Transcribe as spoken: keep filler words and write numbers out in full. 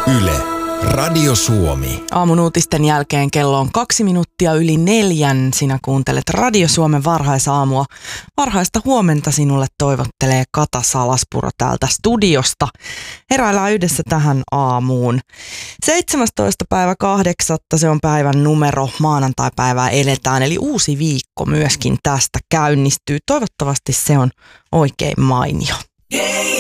Yle, Radio Suomi. Aamun uutisten jälkeen kello on kaksi minuuttia yli neljän. Sinä kuuntelet Radio Suomen varhaisaamua. Varhaista huomenta sinulle toivottelee Kata Salaspuro täältä studiosta. Heräillään yhdessä tähän aamuun. seitsemästoista päivä kahdeksatta se on päivän numero. Maanantaipäivää eletään, eli uusi viikko myöskin tästä käynnistyy. Toivottavasti se on oikein mainio.